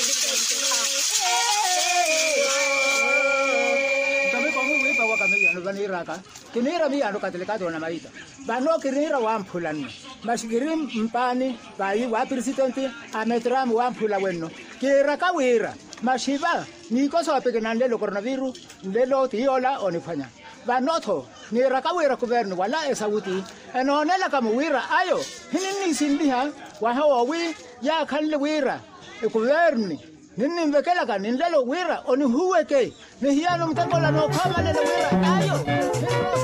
Kinira mi ando katelekado na maita. Bano kinira wampulano. Mashikirim mpani bai wa presidenti ametram wampula wenno. Kira kawira. Mashiba niko so apekenande lo coronavirus lelo tiola onifanya. Banoto ni rakawira kuverno wala esawuti. Enonela kamuwira ayo. Hinini sindiha wa hawa wi ya kanle wira. Kuverni nini mbekela kanindelo wira oni huweke. Ni hiano mtangola no kama lelo wira ayo.